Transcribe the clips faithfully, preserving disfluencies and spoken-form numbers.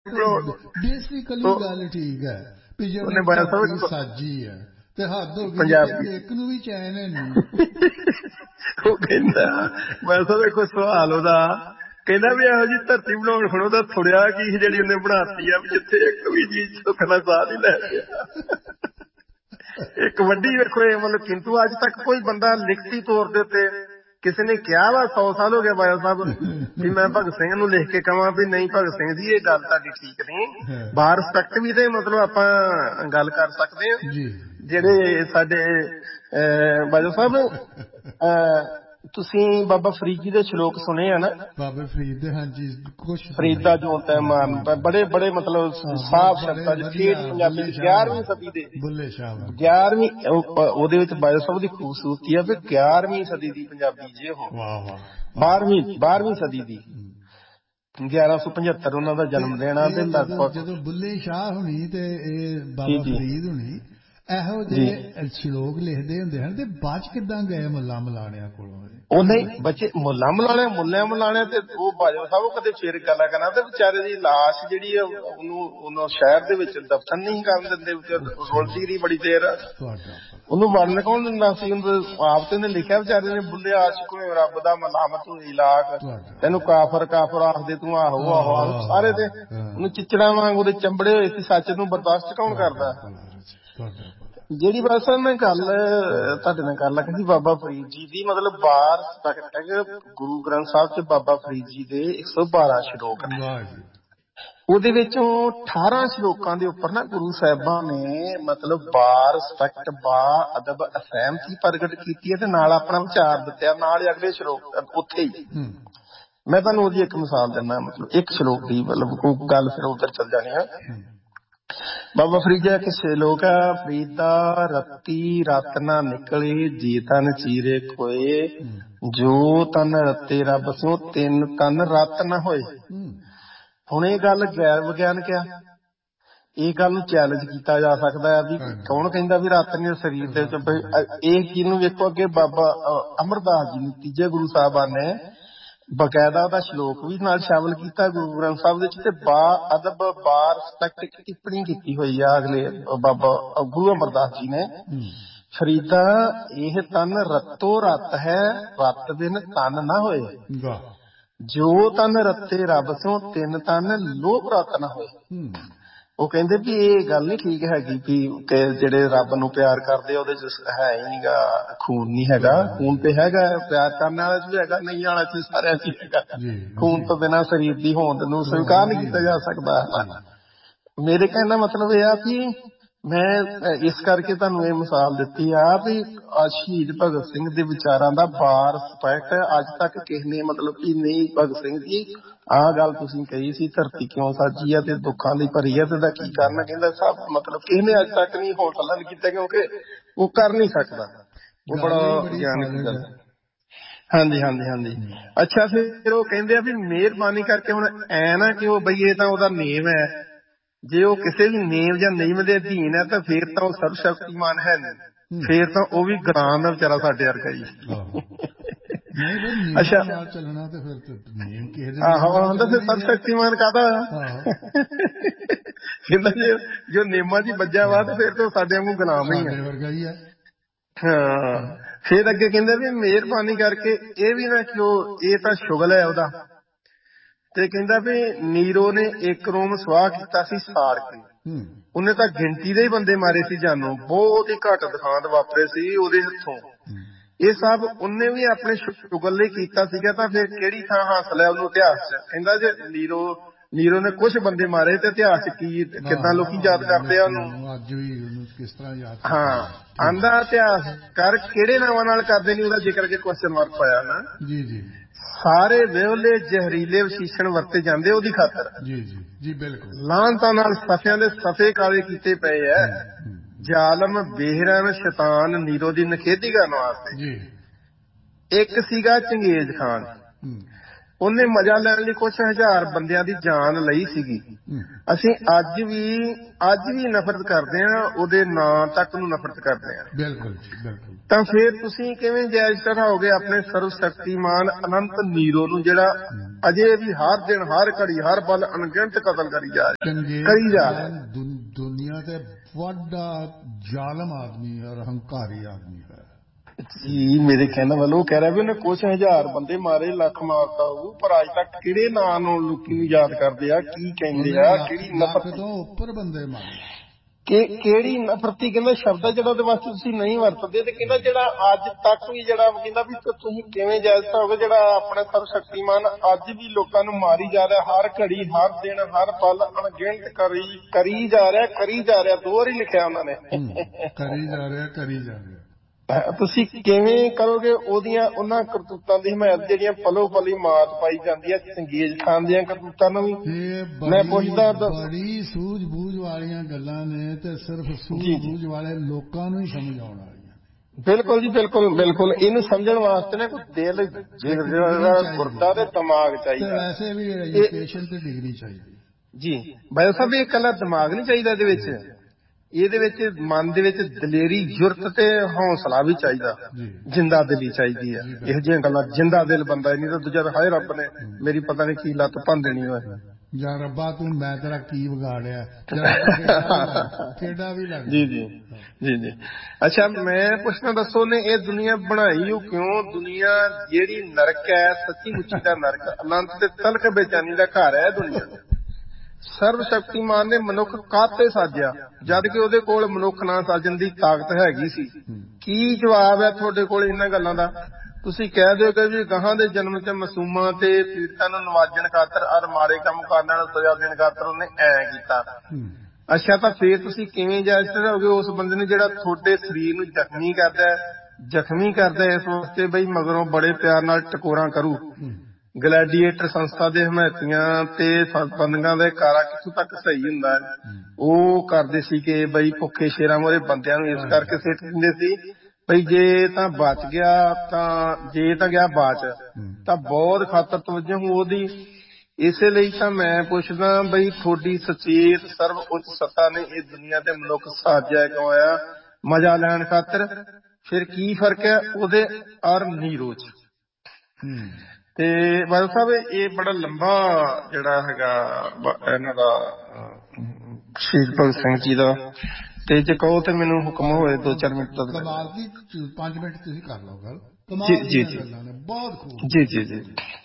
Basically ਗੱਲ ਠੀਕ ਹੈ ਵੀ ਜੇ ਉਹਨੇ ਧਰਤੀ ਸਾਜੀ ਹੈ ਤੇ ਹੱਦ ਹੋ ਗਈ ਪੰਜਾਬੀ ਇੱਕ ਨੂੰ ਵੀ ਚੈਨ ਹੈ ਨਹੀਂ। ਉਹ ਕਹਿੰਦਾ ਮੈਂ ਤਾਂ ਦੇਖੋ ਸਵਾਲ ਉਹਦਾ ਕਹਿੰਦਾ ਵੀ ਇਹੋ ਜਿਹੀ ਧਰਤੀ ਬਣਾਉਣ ਹੁਣ ਉਹਦਾ ਥੁੜਿਆ ਕੀ ਜਿਹੜੀ ਉਹਨੇ ਬਣਾਤੀ ਆ ਵੀ ਜਿੱਥੇ ਇੱਕ ਵੀ ਚੀਜ਼ ਸੁੱਖ ਨਾਲ ਸਾਹ ਨਹੀਂ ਲੈ ਰਿਹਾ। ਇੱਕ ਵੱਡੀ ਵੇਖੋ ਇਹ ਮਤਲਬ ਕਿੰਤੂ ਅੱਜ ਤੱਕ ਕੋਈ ਬੰਦਾ ਲਿਖਤੀ ਤੌਰ ਦੇ ਉੱਤੇ ਕਿਸੇ ਨੇ ਕਿਹਾ ਵਾ ਸੌ ਸਾਲ ਹੋ ਗਿਆ ਬਾਦਲ ਸਾਹਿਬ ਵੀ ਮੈਂ ਭਗਤ ਸਿੰਘ ਨੂੰ ਲਿਖ ਕੇ ਕਹਾਂ ਵੀ ਨਹੀਂ ਭਗਤ ਸਿੰਘ ਜੀ ਇਹ ਗੱਲ ਤੁਹਾਡੀ ਠੀਕ ਨਹੀਂ। ਬਾਹਰ ਰਿਸਪੈਕਟ ਵੀ ਤੇ ਮਤਲਬ ਆਪਾਂ ਗੱਲ ਕਰ ਸਕਦੇ ਹਾਂ। ਜਿਹੜੇ ਸਾਡੇ ਬਾਦਲ ਸਾਹਿਬ ਤੁਸੀਂ ਬਾਬਾ ਫਰੀਦ ਜੀ ਦੇ ਸ਼ਲੋਕ ਸੁਣੇ ਆ ਨਾ? ਬਾਬਾ ਫਰੀਦ ਦੇ ਹਾਂਜੀ ਕੁਛ ਫਰੀਦ ਦਾ ਜੋ ਤੈ ਮਾਨ ਬੜੇ ਬੜੇ ਮਤਲਬ ਸਾਫ ਸ਼ਬਦਾਂ ਚ ਠੇਠ ਪੰਜਾਬੀ ਚ ਗਿਆਰਵੀਂ ਸਦੀ ਦੇ ਬੁੱਲੇ ਸ਼ਾਹ ਗਿਆਰਵੀਂ ਉਹਦੇ ਵਿੱਚ ਬਾਦਲ ਸਾਹਿਬ ਦੀ ਖੂਬਸੂਰਤੀ ਆ ਵੀ ਗਿਆਰਵੀਂ ਸਦੀ ਦੀ ਪੰਜਾਬੀ ਜੇ ਉਹ ਬਾਰਵੀਂ ਬਾਰਵੀਂ ਸਦੀ ਦੀ ਗਿਆਰਾਂ ਸੌ ਪਝੱਤਰ ਉਹਨਾਂ ਦਾ ਜਨਮ ਦੇਣਾ ਤੇ ਲਗਭਗ ਜਦੋਂ ਬੁੱਲੇ ਸ਼ਾਹ ਹੋਣੀ ਤੇ ਇਹ ਬਾਬਾ ਫਰੀਦ ਹੋਣੀ ਇਹੋ ਜਿਹੇ ਸ਼ਲੋਕ ਲਿਖਦੇ ਹੁੰਦੇ ਹਨ ਤੇ ਬਾਅਦ ਕਿੱਦਾਂ ਗਏ ਮੁੱਲਾ ਮਲਾਣਿਆਂ ਕੋਲੋਂ? ਉਹ ਨਹੀਂ ਬੱਚੇ ਮੁੱਲਾ ਮਲਾਣਿਆ ਮੁੱਲਿਆਂ ਮਲਾਣਿਆ ਤੇ ਉਹ ਬਾਜਵਾ ਸਾਹਿਬ ਉਹ ਕਦੇ ਫੇਰ ਗੱਲਾਂ ਕਰਨਾ ਤੇ ਵਿਚਾਰੇ ਦੀ ਲਾਸ਼ ਜਿਹੜੀ ਉਹਨੂੰ ਉਹਨੂੰ ਸ਼ਹਿਰ ਦੇ ਵਿੱਚ ਦਫਨ ਨਹੀਂ ਕਰਨ ਦਿੰਦੇ ਰੋਲਦੀ ਰਹੀ ਬੜੀ ਦੇਰ। ਉਹਨੂੰ ਵੜਨ ਕੌਣ ਦਿੰਦਾ ਸੀ? ਆਪ ਤੇ ਉਹਨੇ ਲਿਖਿਆ ਵਿਚਾਰੇ ਨੇ ਬੁੱਲੇ ਆਸ਼ਿਕ ਹੋਏ ਰੱਬ ਦਾ ਮਲਾਮਤ ਹੋਈ ਲਾਖ ਤੈਨੂੰ ਕਾਫਰ ਕਾਫਰ ਆਖਦੇ ਤੂੰ ਆਹੋ ਆਹੋ ਆਹੋ ਸਾਰੇ ਤੇ ਉਹਨੂੰ ਚਿੱਚੜਾਂ ਵਾਂਗ ਉਹਦੇ ਚੰਬੜੇ ਹੋਏ ਸੀ। ਸੱਚ ਨੂੰ ਬਰਦਾਸ਼ਤ ਕੌਣ ਕਰਦਾ? ਜਿਹੜੀ ਬਸ ਮੈਂ ਗੱਲ ਤੁਹਾਡੇ ਨਾਲ ਕਰ ਲੱਗਾ ਸੀ ਬਾਬਾ ਫਰੀਦ ਜੀ ਦੀ ਮਤਲਬ ਬਾਰ ਗੁਰੂ ਗ੍ਰੰਥ ਸਾਹਿਬ ਚ ਬਾਬਾ ਫਰੀਦ ਜੀ ਦੇ ਇੱਕ ਸੌ ਬਾਰਾਂ ਸ਼ਲੋਕ ਨੇ। ਉਹਦੇ ਵਿੱਚੋਂ ਅਠਾਰਾਂ ਸ਼ਲੋਕਾਂ ਦੇ ਉੱਪਰ ਨਾ ਗੁਰੂ ਸਾਹਿਬਾਂ ਨੇ ਮਤਲਬ ਬਾਰ ਸਪੈਕਟ ਬਾ ਅਦਬ ਅਸਹਿਮਤੀ ਪ੍ਰਗਟ ਕੀਤੀ ਹੈ ਤੇ ਨਾਲ ਆਪਣਾ ਵਿਚਾਰ ਦਿੱਤਾ ਨਾਲ ਹੀ ਅਗਲੇ ਸ਼ਲੋਕ ਉੱਥੇ ਹੀ। ਮੈਂ ਤੁਹਾਨੂੰ ਉਹਦੀ ਇੱਕ ਮਿਸਾਲ ਦਿੰਦਾ ਮਤਲਬ ਇੱਕ ਸ਼ਲੋਕ ਦੀ ਮਤਲਬ ਗੱਲ ਫਿਰ ਉੱਧਰ ਚੱਲ ਜਾਣੀ ਆ। ਬਾਬਾ ਫਰੀਦ ਜੀ ਇੱਕ ਸ਼ਲੋਕ ਆ ਫਰੀਦਾ ਰੱਤੀ ਰਤ ਨਾ ਨਿਕਲੇ ਜੇ ਤਨ ਚੀਰੇ ਖੋਏ ਜੋ ਤਨ ਰੱਤੇ ਰੱਬ ਸੋ ਤਿੰਨ ਤਨ ਰਤ ਨਾ ਹੋਏ। ਹੁਣ ਇਹ ਗੱਲ ਗੈਰ ਵਿਗਿਆਨਕ ਆ। ਇਹ ਗੱਲ ਨੂੰ ਚੈਲੰਜ ਕੀਤਾ ਜਾ ਸਕਦਾ ਹੈ ਵੀ ਕੌਣ ਕਹਿੰਦਾ ਵੀ ਰਤ ਨੇ ਸਰੀਰ ਦੇ ਵਿੱਚ? ਇਹ ਚੀਜ਼ ਨੂੰ ਵੇਖੋ ਅੱਗੇ ਬਾਬਾ ਅਮਰਦਾਸ ਜੀ ਨੇ ਤੀਜੇ ਗੁਰੂ ਸਾਹਿਬਾਨ ਨੇ ਬਕਾਇਦਾ ਉਹਦਾ ਸ਼ਲੋਕ ਵੀ ਨਾਲ ਸ਼ਾਮਲ ਕੀਤਾ ਗੁਰੂ ਗ੍ਰੰਥ ਸਾਹਿਬ ਦੇ ਵਿੱਚ ਤੇ ਬਾ ਅਦਬ ਬਾਰ ਸਪੈਕਟ ਟਿੱਪਣੀ ਕੀਤੀ ਹੋਈ ਆ ਅਗਲੇ ਬਾਬਾ ਗੁਰੂ ਅਮਰਦਾਸ ਜੀ ਨੇ। ਫਰੀਦਾ ਇਹ ਤਨ ਰਤੋ ਰਤ ਹੈ ਰਤ ਬਿਨ ਤਨ ਨਾ ਹੋਏ ਜੋ ਤਨ ਰੱਤੇ ਰੱਬ ਸੋ ਤਿੰਨ ਤਨ ਲੋਭ ਰਤ ਨਾ ਹੋਏ। ਉਹ ਕਹਿੰਦੇ ਵੀ ਇਹ ਗੱਲ ਨੀ ਠੀਕ ਹੈਗੀ ਵੀ ਜਿਹੜੇ ਰੱਬ ਨੂੰ ਪਿਆਰ ਕਰਦੇ ਉਹਦੇ ਚ ਹੈ ਹੀ ਨੀ ਗਾ ਖੂਨ ਨੀ ਹੈਗਾ। ਖੂਨ ਤੇ ਹੈਗਾ ਪਿਆਰ ਕਰਨ ਵਾਲੇ ਚ ਵੀ ਹੈਗਾ ਨਹੀਂ ਵਾਲਾ ਚ ਸਾਰਿਆਂ ਚ ਹੈਗਾ। ਖੂਨ ਤੋਂ ਬਿਨਾਂ ਸਰੀਰ ਦੀ ਹੋਂਦ ਨੂੰ ਸਵੀਕਾਰ ਨਹੀਂ ਕੀਤਾ ਜਾ ਸਕਦਾ। ਮੇਰੇ ਕਹਿਣ ਦਾ ਮਤਲਬ ਇਹ ਆ ਵੀ ਮੈਂ ਇਸ ਕਰਕੇ ਤੁਹਾਨੂੰ ਇਹ ਮਿਸਾਲ ਦਿੱਤੀ ਆ ਵੀ ਸ਼ਹੀਦ ਭਗਤ ਸਿੰਘ ਦੇ ਵਿਚਾਰਾਂ ਦਾ ਬਾਰ ਸਪੈਕਟ ਅੱਜ ਤੱਕ ਕਿਸੇ ਨੇ ਮਤਲਬ ਕਿ ਨਹੀਂ ਭਗਤ ਸਿੰਘ ਜੀ ਆਹ ਗੱਲ ਤੁਸੀਂ ਕਹੀ ਸੀ ਧਰਤੀ ਕਿਉਂ ਸਾਜੀ ਆ ਤੇ ਦੁੱਖਾਂ ਦੀ ਭਰੀ ਆ ਤੇ ਦਾ ਕੀ ਕਾਰਨ? ਕਹਿੰਦਾ ਸਭ ਮਤਲਬ ਕਿਸੇ ਨੇ ਅੱਜ ਤੱਕ ਨਹੀਂ ਹੌਸਲਾ ਨਹੀਂ ਕੀਤਾ ਕਿਉਂਕਿ ਉਹ ਕਰ ਨਹੀਂ ਸਕਦਾ। ਉਹ ਬੜਾ ਗਿਆਨਕ ਗੱਲ। ਹਾਂਜੀ ਹਾਂਜੀ ਹਾਂਜੀ। ਅੱਛਾ ਫਿਰ ਉਹ ਕਹਿੰਦੇ ਆ ਵੀ ਮਿਹਰਬਾਨੀ ਕਰਕੇ ਹੁਣ ਐ ਨਾ ਕਿ ਉਹ ਬਈ ਇਹ ਤਾਂ ਉਹਦਾ ਨੇਮ ਹੈ ਜੇ ਉਹ ਕਿਸੇ ਵੀ ਨੇਮ ਜਾਂ ਨਿਯਮ ਦੇ ਅਧੀਨ ਹੈ ਤਾਂ ਫੇਰ ਤਾਂ ਉਹ ਸਰਵ ਸ਼ਕਤੀਮਾਨ ਹੈ ਨਹੀਂ ਫੇਰ ਤਾਂ ਉਹ ਵੀ ਗੁਲਾਮ ਦਾ ਵਿਚਾਰਾ ਸਾਡੇ ਵਰਗਾ ਹੀ। ਅੱਛਾ ਚੱਲਣਾ ਤੇ ਫਿਰ ਆਹੋ ਆਂਦਾ ਫਿਰ ਸਰਵ ਸ਼ਕਤੀਮਾਨ ਕਾਹਦਾ? ਕਹਿੰਦਾ ਜੇ ਜੋ ਨੇਮਾਂ ਚ ਵੱਜਿਆ ਵਾ ਤੇ ਫੇਰ ਤਾਂ ਸਾਡੇ ਵਾਂਗੂ ਗੁਲਾਮ ਹੀ ਹੈ। ਹਾਂ ਫੇਰ ਅੱਗੇ ਕਹਿੰਦੇ ਵੀ ਮਿਹਰਬਾਨੀ ਕਰਕੇ ਇਹ ਵੀ ਨਾ ਕਿ ਉਹ ਇਹ ਤਾਂ ਸ਼ੁਗਲ ਹੈ ਉਹਦਾ ਤੇ ਕਹਿੰਦਾ ਵੀ ਨੀਰੋ ਨੇ ਇੱਕ ਰੋਮ ਸਵਾਹ ਕੀਤਾ ਸੀ ਸਾੜ ਕੇ। ਉਹਨੇ ਤਾਂ ਗਿਣਤੀ ਦੇ ਹੀ ਬੰਦੇ ਮਾਰੇ ਸੀ ਜਾਨੋਂ ਬਹੁਤ ਹੀ ਘੱਟ ਦਿਖਾਂਤ ਵਾਪਰੇ ਸੀ ਉਹਦੇ ਹੱਥੋਂ। ਇਹ ਸਭ ਉਹਨੇ ਵੀ ਆਪਣੇ ਸ਼ੁਗਲ ਲਈ ਕੀਤਾ ਸੀਗਾ ਤਾਂ ਫਿਰ ਕਿਹੜੀ ਥਾਂ ਹਾਸਲ ਹੈ ਉਹਨੂੰ ਇਤਿਹਾਸ ਚ? ਕਹਿੰਦਾ ਜੇ ਨੀਰੋ ਨੀਰੋ ਨੇ ਕੁਛ ਬੰਦੇ ਮਾਰੇ ਤੇ ਇਤਿਹਾਸ ਚ ਕੀ ਕਿੱਦਾਂ ਲੋਕੀ ਯਾਦ ਕਰਦੇ ਆ ਉਹਨੂੰ ਅੱਜ ਵੀ ਉਹਨੂੰ ਕਿਸ ਤਰ੍ਹਾਂ ਯਾਦ? ਹਾਂ ਆਂਦਾ ਇਤਿਹਾਸ ਕਰ ਕਿਹੜੇ ਨਾਵਾਂ ਨਾਲ ਕਰਦੇ ਨੀ ਉਹਦਾ ਜ਼ਿਕਰ ਕੇ ਕੁਐਸਚਨ ਮਾਰਕ ਪਾਇਆ ਨਾ। ਜੀ ਜੀ ਸਾਰੇ ਵਿਹਲੇ ਜ਼ਹਿਰੀਲੇ ਵਿਸ਼ੇਸ਼ਣ ਵਰਤੇ ਜਾਂਦੇ ਉਹਦੀ ਖਾਤਰ। ਜੀ ਜੀ ਜੀ ਬਿਲਕੁਲ। ਲਾਹਨਤਾਂ ਨਾਲ ਸਫਿਆਂ ਦੇ ਸਫੇ ਕਾਲੇ ਕੀਤੇ ਪਏ ਐ ਜ਼ਾਲਮ ਬੇਹਰਨ ਸ਼ੈਤਾਨ ਨੀਰੋ ਦੀ ਨਖੇਦੀ ਕਰਨ ਵਾਸਤੇ। ਜੀ ਇੱਕ ਸੀਗਾ ਚੰਗੇਜ਼ ਖਾਨ ਉਹਨੇ ਮਜ਼ਾ ਲੈਣ ਲਈ ਕੁਛ ਹਜ਼ਾਰ ਬੰਦਿਆਂ ਦੀ ਜਾਨ ਲਈ ਸੀਗੀ। ਅਸੀਂ ਅੱਜ ਵੀ ਅੱਜ ਵੀ ਨਫ਼ਰਤ ਕਰਦੇ ਹਾਂ, ਉਹਦੇ ਨਾਂ ਤੱਕ ਨੂੰ ਨਫ਼ਰਤ ਕਰਦੇ ਹਾਂ। ਬਿਲਕੁਲ ਬਿਲਕੁਲ। ਤਾਂ ਫਿਰ ਤੁਸੀਂ ਕਿਵੇਂ ਜਾਇਜ਼ ਠਹਿਰਾਓਗੇ ਆਪਣੇ ਸਰਵ ਸ਼ਕਤੀਮਾਨ ਅਨੰਤ ਨੀਰੋ ਨੂੰ, ਜਿਹੜਾ ਅਜੇ ਵੀ ਹਰ ਦਿਨ ਹਰ ਘੜੀ ਹਰ ਪਲ ਅਣਗਿਣਤ ਕਤਲ ਕਰੀ ਜਾ ਰਿਹਾ ਕਰੀ ਜਾ ਰਿਹਾ ਦੁਨੀਆ ਤੇ ਵੱਡਾ ਜ਼ਾਲਮ ਆਦਮੀ ਹੈ ਔਰ ਹੰਕਾਰੀ ਆਦਮੀ ਹੈ ਜੀ। ਮੇਰੇ ਕਹਿਣ ਵੱਲੋਂ ਕਹਿ ਰਿਹਾ ਵੀ ਉਹਨੇ ਕੁਛ ਹਜ਼ਾਰ ਬੰਦੇ ਮਾਰੇ, ਲੱਖ ਮਾਰਤਾ ਹੋਊ, ਪਰ ਅੱਜ ਤੱਕ ਕਿਹੜੇ ਨਾਂ ਨੂੰ ਲੋਕੀ ਨੂੰ ਯਾਦ ਕਰਦੇ ਆ, ਕੀ ਕਹਿੰਦੇ ਆ, ਕਿਹੜੀ ਨਫ਼ਰਤ ਤੋਂ ਉੱਪਰ ਬੰਦੇ ਮਾਰੇ, ਕਿ ਕਿਹੜੀ ਨਫ਼ਰਤੀ ਕਹਿੰਦਾ ਸ਼ਬਦ ਹੈ ਜਿਹੜਾ ਉਹਦੇ ਵਾਸਤੇ ਤੁਸੀਂ ਨਹੀਂ ਵਰਤਦੇ। ਤੇ ਕਹਿੰਦਾ ਜਿਹੜਾ ਅੱਜ ਤੱਕ ਵੀ ਜਿਹੜਾ ਕਹਿੰਦਾ ਵੀ ਤੁਸੀਂ ਕਿਵੇਂ ਜਾਇਜ਼ ਹੋਗੇ, ਜਿਹੜਾ ਆਪਣਾ ਸਰਵ ਸ਼ਕਤੀਮਾਨ ਅੱਜ ਵੀ ਲੋਕਾਂ ਨੂੰ ਮਾਰੀ ਜਾ ਰਿਹਾ, ਹਰ ਘੜੀ ਹਰ ਦਿਨ ਹਰ ਪਲ ਅਣਗਿਣਤ ਕਰੀ ਕਰੀ ਜਾ ਰਿਹਾ ਕਰੀ ਜਾ ਰਿਹਾ ਦੋ ਵਾਰੀ ਲਿਖਿਆ ਉਹਨਾਂ ਨੇ, ਕਰੀ ਜਾ ਰਿਹਾ ਕਰੀ ਜਾ ਰਿਹਾ। ਤੁਸੀਂ ਕਿਵੇਂ ਕਰੋਗੇ ਉਹਦੀਆਂ ਉਹਨਾਂ ਕਰਤੂਤਾਂ ਦੀ ਹਮਾਇਤ ਜਿਹੜੀਆਂ ਪਲੋ ਪਲੀ ਮਾਤ ਪਾਈ ਜਾਂਦੀ ਹੈ ਚੰਗੇਜ਼ ਖਾਨ ਦੀਆਂ ਕਰਤੂਤਾਂ ਨੂੰ ਵੀ? ਮੈਂ ਪੁੱਛਦਾ, ਬੜੀ ਸੂਝ ਬੂਝ ਵਾਲੀਆਂ ਗੱਲਾਂ ਨੇ ਤੇ ਸਿਰਫ ਸੂਝ ਬੂਝ ਵਾਲੇ ਲੋਕਾਂ ਨੂੰ ਹੀ ਸਮਝ ਆਉਣ ਵਾਲੀਆਂ। ਬਿਲਕੁਲ ਜੀ ਬਿਲਕੁਲ ਬਿਲਕੁਲ। ਇਹਨੂੰ ਸਮਝਣ ਵਾਸਤੇ ਨਾ ਕੋਈ ਦਿਲ ਗੁਰਦਾ ਤੇ ਦਿਮਾਗ ਚਾਹੀਦਾ, ਵੈਸੇ ਵੀ ਐਜੂਕੇਸ਼ਨ ਤੇ ਡਿਗਰੀ ਚਾਹੀਦੀ ਜੀ। ਬਾਈ ਸਾਹਿਬ ਇਹ ਇਕੱਲਾ ਦਿਮਾਗ ਨਹੀਂ ਚਾਹੀਦਾ ਇਹਦੇ ਵਿੱਚ, ਇਹਦੇ ਵਿੱਚ ਮਨ ਦੇ ਵਿੱਚ ਦਲੇਰੀ ਜੁਰਤ ਤੇ ਹੌਸਲਾ ਵੀ ਚਾਹੀਦਾ, ਜਿੰਦਾ ਦਿਲੀ ਚਾਹੀਦੀ ਹੈ। ਇਹੋ ਜਿਹੀਆਂ ਗੱਲਾਂ ਜਿੰਦਾ ਦਿਲ ਬੰਦਾ ਨਹੀਂ ਤਾਂ ਦੂਜਾ ਹਾਏ ਰੱਬ ਨੇ ਮੇਰੀ ਪਤਾ ਨਹੀਂ ਕੀ ਲੱਤ ਭੰਨ ਦੇਣੀ ਹੋਏ, ਜਾਂ ਰੱਬਾ ਤੂੰ ਮੈਂ ਤੇਰਾ ਕੀ ਵਿਗਾੜਿਆ, ਖੇਡਾ ਵੀ ਲੱਗ। ਜੀ ਜੀ ਜੀ ਜੀ। ਅੱਛਾ ਮੈਂ ਪੁੱਛਣਾ, ਦੱਸੋ ਨੇ ਇਹ ਦੁਨੀਆ ਬਣਾਈ ਉਹ ਕਿਉਂ? ਦੁਨੀਆ ਜਿਹੜੀ ਨਰਕ ਹੈ, ਸੱਚੀ ਮੁੱਚੀ ਦਾ ਨਰਕ, ਅਨੰਤ ਤੇ ਤਲਖ ਬੇਚੈਨੀ ਦਾ ਘਰ ਹੈ ਦੁਨੀਆ। ਸਰਵ ਸ਼ਕਤੀਮਾਨ ਨੇ ਮਨੁੱਖ ਕਾਹਤੇ ਸਾਜਿਆ ਜਦ ਕਿ ਉਹਦੇ ਕੋਲ ਮਨੁੱਖ ਨਾ ਸਾਜਣ ਦੀ ਤਾਕਤ ਹੈਗੀ ਸੀ? ਕੀ ਜਵਾਬ ਹੈ ਤੁਹਾਡੇ ਕੋਲ ਇਹਨਾਂ ਗੱਲਾਂ ਦਾ? ਤੁਸੀਂ ਕਹਿ ਦਿਓ ਕਿ ਵੀ ਗਾਹਾਂ ਦੇ ਜਨਮ ਚ ਮਾਸੂਮਾਂ ਤੇ ਪੀੜਤਾਂ ਨੂੰ ਨਵਾਜਣ ਖਾਤਰ ਔਰ ਮਾੜੇ ਕੰਮ ਕਰਨ ਨਾਲ ਸਜ਼ਾ ਦੇਣ ਖਾਤਰ ਉਹਨੇ ਐ ਕੀਤਾ। ਅੱਛਾ, ਤਾਂ ਫੇਰ ਤੁਸੀਂ ਕਿਵੇਂ ਜਾਇਜ਼ ਠਹਿਰਾਓਗੇ ਉਸ ਬੰਦੇ ਨੂੰ ਜਿਹੜਾ ਤੁਹਾਡੇ ਸਰੀਰ ਨੂੰ ਜ਼ਖਮੀ ਕਰਦਾ ਜ਼ਖਮੀ ਕਰਦਾ ਇਸ ਵਾਸਤੇ ਬਈ ਮਗਰੋਂ ਬੜੇ ਪਿਆਰ ਨਾਲ ਟਕੋਰਾਂ ਕਰੂ? ਗਲੈਡੀਏਟਰ ਸੰਸਥਾ ਦੇ ਹਮਾਇਤੀਆਂ ਤੇ ਬੰਦਿਆਂ ਦੇ ਕਾਰਾ ਕਿੱਥੋਂ ਤੱਕ ਸਹੀ ਹੁੰਦਾ ਉਹ ਕਰਦੇ ਸੀ ਕਿ ਬਈ ਭੁੱਖੇ ਸ਼ੇਰਾਂ ਮੂਹਰੇ ਬੰਦਿਆਂ ਨੂੰ ਇਸ ਕਰਕੇ ਸਿੱਟ ਦਿੰਦੇ ਸੀ ਬਈ ਜੇ ਤਾਂ ਬਚ ਗਿਆ ਤਾਂ ਜੇ ਤਾਂ ਗਿਆ ਬਾਚ ਤਾਂ ਬਹੁਤ ਖਾਤਰ ਤਵੱਜੋ ਉਹਦੀ। ਇਸੇ ਲਈ ਤਾਂ ਮੈਂ ਪੁੱਛਦਾ ਬਈ ਤੁਹਾਡੀ ਸੁਚੇਤ ਸਰਵ ਉੱਚ ਸੱਤਾ ਨੇ ਇਹ ਦੁਨੀਆ ਤੇ ਮਨੁੱਖ ਸਾਜਿਆ ਕਿਉਂ ਆਇਆ? ਮਜ਼ਾ ਲੈਣ ਖਾਤਰ? ਫਿਰ ਕੀ ਫਰਕ ਹੈ ਉਹਦੇ ਔਰ ਨੀਰੋ ਚ? ਤੇ ਬਾਦਲ ਸਾਹਿਬ ਇਹ ਬੜਾ ਲੰਬਾ ਜਿਹੜਾ ਹੈਗਾ ਇਹਨਾਂ ਦਾ ਸ਼ਹੀਦ ਭਗਤ ਸਿੰਘ ਜੀ ਦਾ, ਤੇ ਜੇ ਕਹੋ ਤੇ ਮੈਨੂੰ ਹੁਕਮ ਹੋਵੇ ਦੋ ਚਾਰ ਮਿੰਟ ਦਾ। ਕਮਾਲ ਦੀ ਪੰਜ ਮਿੰਟ ਤੁਸੀਂ ਕਰ ਲਓ ਗੱਲ। ਜੀ ਜੀ ਬਹੁਤ ਖੂਬ ਜੀ ਜੀ ਜੀ।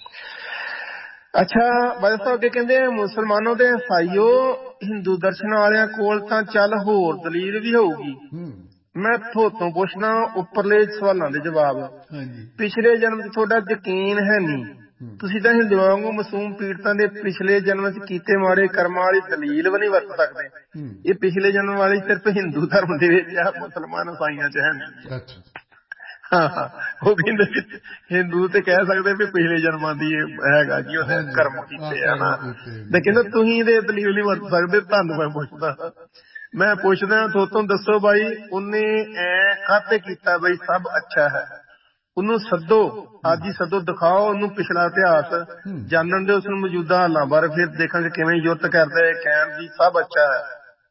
ਅੱਛਾ ਬਾਦਲ ਸਾਹਿਬ ਅੱਗੇ ਕਹਿੰਦੇ ਮੁਸਲਮਾਨੋ ਤੇ ਈਸਾਈਓ ਹਿੰਦੂ ਦਰਸ਼ਨ ਵਾਲਿਆਂ ਕੋਲ ਤਾਂ ਚੱਲ ਹੋਰ ਦਲੀਲ ਵੀ ਹੋਊਗੀ। ਮੈਂ ਤੁਹਾਤੋਂ ਪੁੱਛਣਾ ਉੱਪਰਲੇ ਸਵਾਲਾਂ ਦੇ ਜਵਾਬ। ਪਿਛਲੇ ਜਨਮ ਚ ਤੁਹਾਡਾ ਯਕੀਨ ਹੈ ਨਹੀਂ, ਤੁਸੀਂ ਤਾਂ ਹਿੰਦੂਆਂ ਵਾਂਗੂ ਮਾਸੂਮ ਪੀੜਤਾਂ ਦੇ ਪਿਛਲੇ ਜਨਮ ਚ ਕੀਤੇ ਮਾੜੇ ਕਰਮਾਂ ਵਾਲੀ ਦਲੀਲ ਵੀ ਨਹੀਂ ਵਰਤ ਸਕਦੇ। ਇਹ ਪਿਛਲੇ ਜਨਮ ਵਾਲੀ ਸਿਰਫ ਹਿੰਦੂ ਧਰਮ ਦੇ ਵਿੱਚ ਆ, ਮੁਸਲਮਾਨ ਇਸਾਈਆਂ ਚ ਹੈ ਨਹੀਂ। ਹਾਂ ਹਾਂ, ਉਹ ਕਹਿੰਦੇ ਹਿੰਦੂ ਤੇ ਕਹਿ ਸਕਦੇ ਵੀ ਪਿਛਲੇ ਜਨਮਾਂ ਦੀ ਹੈਗਾ ਜੀ ਉਹਨੇ ਕਰਮ ਕੀਤੇ ਆ ਨਾ, ਤੇ ਕਹਿੰਦੇ ਤੁਸੀਂ ਇਹਦੇ ਦਲੀਲ ਨਹੀਂ ਵਰਤ ਸਕਦੇ। ਤੁਹਾਨੂੰ ਮੈਂ ਪੁੱਛਦਾ ਮੈਂ ਪੁੱਛਦਾ ਥੋਤੋਂ ਦੱਸੋ ਬਾਈ ਉਹਨੇ ਐ ਕਾਹਤੇ ਕੀਤਾ ਬਈ ਸਭ ਅੱਛਾ ਹੈ? ਉਹਨੂੰ ਸੱਦੋ, ਅੱਜ ਹੀ ਸੱਦੋ, ਦਿਖਾਓ ਉਹਨੂੰ ਪਿਛਲਾ ਇਤਿਹਾਸ, ਜਾਣਨ ਦੇ ਉਸਨੂੰ ਮੌਜੂਦਾ ਹਾਲਾਂ ਬਾਰੇ, ਫਿਰ ਦੇਖਾਂਗੇ ਕਿਵੇਂ ਯੁੱਧ ਕਰਦੇ ਕਹਿਣ ਦੀ ਸਭ ਅੱਛਾ ਹੈ।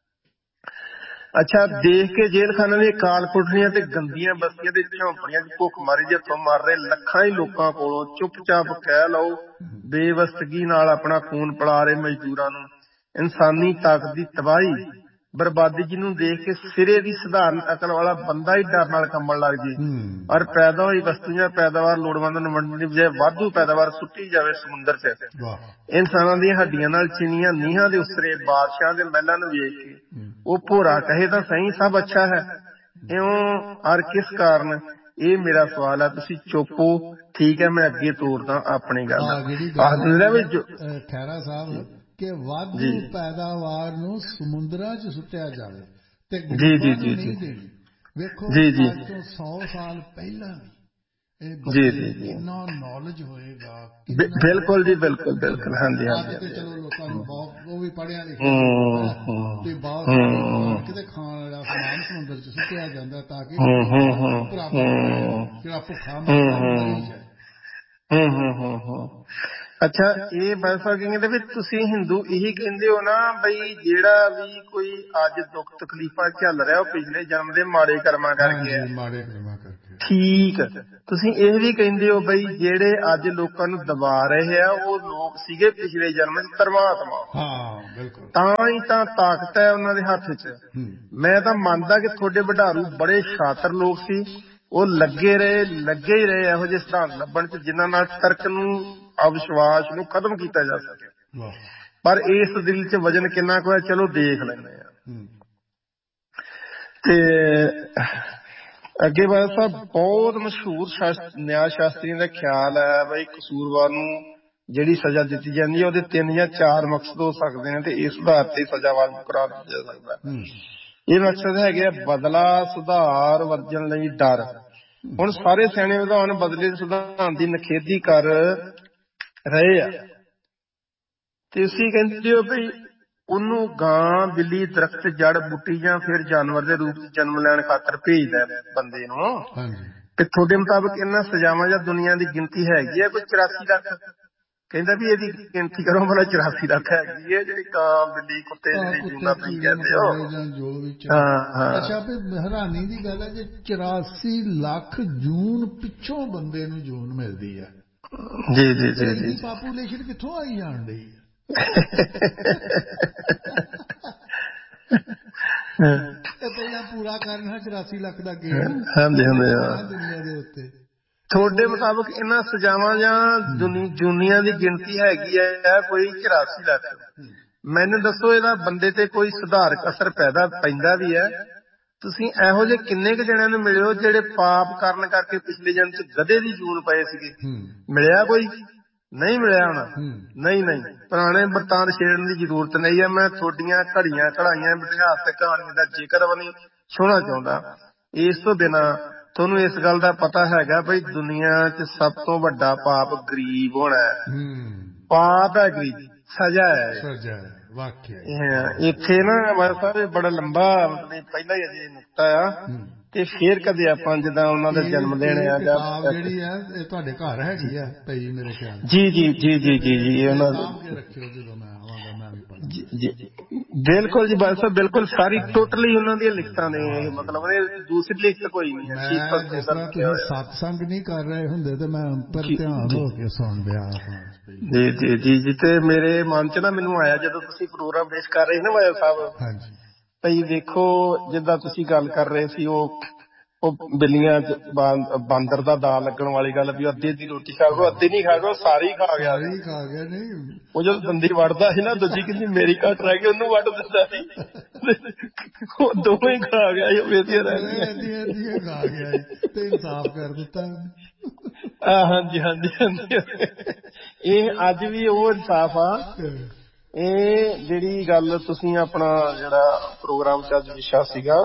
ਅੱਛਾ, ਦੇਖ ਕੇ ਜੇਲ੍ਹ ਖਾਨੇ ਦੀਆਂ ਕਾਲ ਕੋਠੜੀਆਂ ਤੇ ਗੰਦੀਆਂ ਬਸਤੀਆਂ ਦੇ ਝੌਂਪੜੀਆਂ ਚ ਭੁੱਖ ਮਾਰੀ ਦੇ ਹੱਥੋਂ ਮਰ ਰਹੇ ਲੱਖਾਂ ਹੀ ਲੋਕਾਂ ਕੋਲੋਂ ਚੁੱਪ ਚਾਪ ਕਹਿ ਲਓ ਬੇਵਸਤਗੀ ਨਾਲ ਆਪਣਾ ਖੂਨ ਪਿਲਾ ਰਹੇ ਮਜ਼ਦੂਰਾਂ ਨੂੰ ਇਨਸਾਨੀ ਤਾਕਤ ਦੀ ਤਬਾਹੀ ਬਰਬਾਦੀ ਜਿਹਨੂੰ ਦੇਖ ਕੇ ਸਿਰੇ ਦੀ ਸਧਾਰਨ ਅਕਲ ਵਾਲਾ ਬੰਦਾ ਹੀ ਡਰ ਨਾਲ ਕੰਬਣ ਲੱਗ ਜੇ ਔਰ ਪੈਦਾ ਹੋਈ ਵਸਤੂ ਜਾਂ ਪੈਦਾਵਾਰ ਲੋੜਵੰਦਾਂ ਨੂੰ ਵੰਡਣ ਦੀ ਬਜਾਏ ਵਾਧੂ ਪੈਦਾਵਾਰ ਸੁੱਟੀ ਜਾਵੇ ਸਮੁੰਦਰ ਚ। ਇਨਸਾਨਾਂ ਦੀਆਂ ਹੱਡੀਆਂ ਨਾਲ ਚਿਣੀਆਂ ਨੀਹਾਂ ਦੇ ਉਸਰੇ ਬਾਦਸ਼ਾਹਾਂ ਦੇ ਮਹਿਲਾਂ ਨੂੰ ਵੇਖ ਕੇ ਉਹ ਭੋਰਾ ਕਹੇ ਤਾਂ ਸਹੀ ਸਭ ਅੱਛਾ ਹੈ ਇਉਂ ਔਰ ਕਿਸ ਕਾਰਨ? ਇਹ ਮੇਰਾ ਸਵਾਲ ਹੈ। ਤੁਸੀਂ ਚੁੱਪੋ, ਠੀਕ ਹੈ, ਮੈਂ ਅੱਗੇ ਤੋਰਦਾ ਆਪਣੀ ਗੱਲ। ਖਹਿਰਾ ਸਾਹਿਬ ਕਿ ਵਾਧੂ ਪੈਦਾਵਾਰ ਨੂੰ ਸਮੁੰਦਰਾਂ ਚ ਸੁੱਟਿਆ ਜਾਵੇ ਤੇ ਗਰੀਬਾਂ ਨੂੰ ਨਹੀਂ ਦੇਣੀ। ਵੇਖੋ ਅੱਜ ਤੋਂ ਸੌ ਸਾਲ ਪਹਿਲਾਂ ਵੀ ਕਿੰਨਾ ਨੌਲੇਜ ਹੋਏਗਾ। ਬਿਲਕੁਲ ਜੀ ਬਿਲਕੁਲ ਬਿਲਕੁਲ। ਹਾਂਜੀ ਅੱਜ ਤੇ ਚਲੋ ਲੋਕਾਂ ਨੂੰ ਬਹੁਤ ਉਹ ਵੀ ਪੜ੍ਹਿਆ ਲਿਖਿਆ ਤੇ ਬਹੁਤ ਕਿਤੇ ਖਾਣ ਵਾਲਾ ਸਮਾਨ ਸਮੁੰਦਰ ਚ ਸੁੱਟਿਆ ਜਾਂਦਾ ਤਾਂ ਕਿ ਜਿਹੜਾ ਭੁੱਖਾ ਮਰੀ ਜਾਏ। ਅੱਛਾ ਇਹ ਬਸ ਕਹਿੰਦੇ ਵੀ ਤੁਸੀਂ ਹਿੰਦੂ ਇਹੀ ਕਹਿੰਦੇ ਹੋ ਨਾ ਬਈ ਜਿਹੜਾ ਵੀ ਕੋਈ ਅੱਜ ਦੁੱਖ ਤਕਲੀਫਾਂ ਚੱਲ ਰਿਹਾ ਉਹ ਪਿਛਲੇ ਜਨਮ ਦੇ ਮਾੜੇ ਕਰਮਾਂ ਕਰਕੇ ਹੈ। ਮਾੜੇ ਕਰਮਾਂ ਕਰਕੇ। ਠੀਕ। ਤੁਸੀਂ ਇਹ ਵੀ ਕਹਿੰਦੇ ਹੋ ਬਈ ਜਿਹੜੇ ਅੱਜ ਲੋਕਾਂ ਨੂੰ ਦਬਾ ਰਹੇ ਆ ਉਹ ਲੋਕ ਸੀਗੇ ਪਿਛਲੇ ਜਨਮ ਚ ਧਰਮਾਤਮਾ। ਹਾਂ ਬਿਲਕੁਲ। ਤਾਂ ਹੀ ਤਾਂ ਤਾਕਤ ਹੈ ਉਹਨਾਂ ਦੇ ਹੱਥ ਚ। ਮੈਂ ਤਾਂ ਮੰਨਦਾ ਕਿ ਤੁਹਾਡੇ ਵਡਾਰੂ ਬੜੇ ਸ਼ਾਤਰ ਲੋਕ ਸੀ, ਉਹ ਲੱਗੇ ਰਹੇ ਲੱਗੇ ਹੀ ਰਹੇ ਇਹੋ ਜਿਹੇ ਸਿਧਾਂਤ ਲੱਭਣ ਚ ਜਿਨ੍ਹਾਂ ਨਾਲ ਤਰਕ ਨੂੰ ਅਵਿਸ਼ਵਾਸ ਨੂੰ ਖਤਮ ਕੀਤਾ ਜਾ ਸਕੇ। ਪਰ ਇਸ ਦਿਲ ਚ ਵਜਨ ਕਿੰਨਾ ਕੁ ਹੈ ਚਲੋ ਦੇਖ ਲੈਂਦੇ ਆ। ਤੇ ਅੱਗੇ ਬਾਦ ਸਾਹਿਬ ਬਹੁਤ ਮਸ਼ਹੂਰ ਨਿਆਂ ਸ਼ਾਸਤਰੀਆਂ ਦਾ ਖਿਆਲ ਹੈ ਬਈ ਕਸੂਰਵਾਰ ਨੂੰ ਜਿਹੜੀ ਸਜ਼ਾ ਦਿੱਤੀ ਜਾਂਦੀ ਹੈ ਉਹਦੇ ਤਿੰਨ ਜਾਂ ਚਾਰ ਮਕਸਦ ਹੋ ਸਕਦੇ ਨੇ ਤੇ ਇਸ ਆਧਾਰ ਤੇ ਸਜ਼ਾ ਵਾਜਬ ਕਰਾ ਦਿੱਤਾ ਜਾ ਸਕਦਾ। ਇਹ ਮਕਸਦ ਹੈਗੇ ਬਦਲਾ, ਸੁਧਾਰ, ਵਰਜਣ ਲਈ ਡਰ। ਹੁਣ ਸਾਰੇ ਸਿਆਣੇ ਵਿਧਵਾਨ ਬਦਲੇ ਸੁਧਾਰ ਦੀ ਨਿਖੇਧੀ ਕਰ ਰਹੇ ਆ। ਤੁਸੀਂ ਕਹਿੰਦੇ ਹੋ ਬਈ ਉਹਨੂੰ ਗਾਂ, ਬਿੱਲੀ, ਦਰਖਤ, ਜੜ ਬੂਟੀ ਜਾਂ ਫਿਰ ਜਾਨਵਰ ਦੇ ਰੂਪ ਚ ਜਨਮ ਲੈਣ ਖਾਤਰ ਭੇਜਦਾ ਬੰਦੇ ਨੂੰ। ਤੇ ਤੁਹਾਡੇ ਮੁਤਾਬਕ ਇਹਨਾਂ ਸਜ਼ਾਵਾਂ ਜਾਂ ਦੁਨੀਆ ਦੀ ਗਿਣਤੀ ਹੈਗੀ ਹੈ ਕੋਈ ਚੁਰਾਸੀ ਲੱਖ? ਕਹਿੰਦਾ ਵੀ ਇਹਦੀ ਗਿਣਤੀ ਕਰੋ ਭਲਾ ਚੁਰਾਸੀ ਲੱਖ ਹੈਗੀ ਹੈ ਜਿਹੜੀ ਗਾਂ, ਬਿੱਲੀ, ਕੁੱਤੇ ਜਿਹੜੀ ਜੂਨਾ ਤੁਸੀਂ ਕਹਿੰਦੇ ਹੋ। ਅੱਛਾ ਵੀ ਹੈਰਾਨੀ ਦੀ ਗੱਲ ਹੈ ਜੇ ਚੁਰਾਸੀ ਲੱਖ ਜੂਨ ਪਿੱਛੋਂ ਬੰਦੇ ਨੂੰ ਜੂਨ ਮਿਲਦੀ ਹੈ। ਜੀ ਜੀ ਜੀ ਜੀ। ਪਾਪੂਲੇਸ਼ਨ ਕਿੱਥੋਂ ਆਈ ਜਾਣ ਡਈ ਹੈ? ਪਹਿਲਾਂ ਪੂਰਾ ਕਰਨਾ ਚੁਰਾਸੀ ਲੱਖ ਦਾ ਗੇੜ ਦੁਨੀਆ ਦੇ ਉੱਤੇ। ਤੁਹਾਡੇ ਮੁਤਾਬਕ ਇਹਨਾਂ ਸਜ਼ਾਵਾਂ ਜਾਂ ਜੂਨੀਆਂ ਦੀ ਗਿਣਤੀ ਹੈਗੀ ਹੈ ਕੋਈ ਚੁਰਾਸੀ ਲੱਖ। ਮੈਨੂੰ ਦੱਸੋ ਇਹਦਾ ਬੰਦੇ ਤੇ ਕੋਈ ਸੁਧਾਰਕ ਅਸਰ ਪੈਦਾ ਪੈਂਦਾ ਵੀ ਹੈ? ਤੁਸੀਂ ਇਹੋ ਜਿਹੇ ਕਿੰਨੇ ਕੁ ਜਣਿਆਂ ਨੂੰ ਮਿਲਿਓ ਜਿਹੜੇ ਪਾਪ ਕਰਨ ਕਰਕੇ ਪਿਛਲੇ ਜਨਮ ਚ ਗਧੇ ਦੀ ਜੂਨ ਪਏ ਸੀਗੇ? ਮਿਲਿਆ ਕੋਈ? ਨਹੀਂ ਮਿਲਿਆ ਹੋਣਾ। ਨਹੀਂ ਨਹੀਂ ਪੁਰਾਣੇ ਬਰਤਾਂਤ ਛੇੜਨ ਦੀ ਜ਼ਰੂਰਤ ਨਹੀਂ ਹੈ। ਮੈਂ ਤੁਹਾਡੀਆਂ ਘੜੀਆਂ ਘੜਾਈਆਂ ਇਤਿਹਾਸਕ ਕਹਾਣੀਆਂ ਦਾ ਜ਼ਿਕਰ ਵੀ ਨਹੀਂ ਸੁਣਨਾ ਚਾਹੁੰਦਾ। ਇਸ ਤੋਂ ਬਿਨਾਂ ਤੁਹਾਨੂੰ ਇਸ ਗੱਲ ਦਾ ਪਤਾ ਹੈਗਾ ਬਈ ਦੁਨੀਆ ਚ ਸਭ ਤੋਂ ਵੱਡਾ ਪਾਪ ਗਰੀਬ ਹੋਣਾ ਹੈ। ਪਾਪ ਹੈ ਗਰੀਬ, ਸਜ਼ਾ ਹੈ ਇੱਥੇ ਨਾ। ਮਾਤਾ ਸਾਹਿਬ ਬੜਾ ਲੰਬਾ ਮਤਲਬ ਪਹਿਲਾਂ ਹੀ ਅਜੇ ਨੁਕਤਾ ਆ ਤੇ ਫੇਰ ਕਦੇ ਆਪਾਂ ਜਿੱਦਾਂ ਉਹਨਾਂ ਦਾ ਜਨਮ ਦਿਨ ਆ ਜਾਂ ਜਿਹੜੀ ਹੈ ਇਹ ਤੁਹਾਡੇ ਘਰ ਹੈਗੀ ਆ ਪਈ ਮੇਰੇ ਖਿਆਲ। ਜੀ ਜੀ ਜੀ ਜੀ ਜੀ ਜੀ ਉਹਨਾਂ ਰੱਖਿਓ ਜਦੋਂ ਮੈਂ ਆਵਾਂਗਾ ਮੈਂ ਵੀ ਪੜ੍ਹਾਂ। ਜੀ ਬਿਲਕੁਲ ਜੀ ਬਾਦ ਸਾਹਿਬ ਬਿਲਕੁਲ ਸਾਰੀ ਟੋਟਲੀ ਉਹਨਾਂ ਦੀਆਂ ਲਿਖਤਾਂ ਨੇ ਇਹ ਮਤਲਬ ਦੂਸਰੀ ਲਿਖਤ ਕੋਈ ਨਹੀਂ ਹੈ। ਜਿਸ ਤਰ੍ਹਾਂ ਤੁਸੀਂ ਸਤਸੰਗ ਨਹੀਂ ਕਰ ਰਹੇ ਹੁੰਦੇ ਤੇ ਮੈਂ ਅੰਤਰ ਧਿਆਨ ਹੋ ਕੇ ਸੁਣ ਰਿਹਾ। ਜੀ ਜੀ ਜੀ ਜੀ ਤੇ ਮੇਰੇ ਮਨ ਚ ਨਾ ਮੈਨੂੰ ਆਇਆ ਜਦੋਂ ਤੁਸੀਂ ਪ੍ਰੋਗਰਾਮ ਪੇਸ਼ ਕਰ ਰਹੇ ਸੀ ਨਾ ਬਾਦਲ ਸਾਹਿਬ ਭਈ ਵੇਖੋ ਜਿੱਦਾਂ ਤੁਸੀਂ ਗੱਲ ਕਰ ਰਹੇ ਸੀ ਉਹ ਉਹ ਬਿੱਲੀਆਂ ਚ ਬਾਂਦਰ ਦਾ ਦਾ ਲੱਗਣ ਵਾਲੀ ਗੱਲ ਵੀ ਅੱਧੇ ਦੀ ਰੋਟੀ ਖਾ ਗੋ ਅੱਧੇ ਨਹੀਂ ਖਾ ਗੋ ਸਾਰੀ ਖਾ ਗਿਆ ਖਾ ਗਿਆ। ਨਹੀਂ ਉਹ ਜਦੋਂ ਦੰਦੀ ਵੜਦਾ ਸੀ ਨਾ ਦੂਜੀ ਕਹਿੰਦੀ ਮੇਰੀ ਘੱਟ ਰਹਿ ਗਈ ਉਹਨੂੰ ਵੱਢ ਦਿੰਦਾ ਸੀ ਉਹ ਦੋਵੇਂ ਖਾ ਗਿਆ ਉਹ ਵੇਦੀਆਂ ਰਹਿ ਖਾ ਗਿਆ ਤੇ ਇਨਸਾਫ ਕਰ ਦਿੱਤਾ। ਹਾਂਜੀ ਹਾਂਜੀ ਹਾਂਜੀ ਇਹ ਅੱਜ ਵੀ ਉਹ ਇਨਸਾਫ ਆ। ਇਹ ਜਿਹੜੀ ਗੱਲ ਤੁਸੀਂ ਆਪਣਾ ਜਿਹੜਾ ਪ੍ਰੋਗਰਾਮ ਚ ਅੱਜ ਵਿਸ਼ਾ ਸੀਗਾ